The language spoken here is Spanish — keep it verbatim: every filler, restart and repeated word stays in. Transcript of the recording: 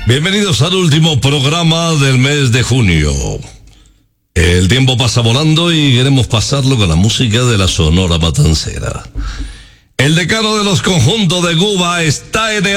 Bienvenidos al último programa del mes de junio. El tiempo pasa volando y queremos pasarlo con la música de la Sonora Matancera. El decano de los conjuntos de Cuba está en el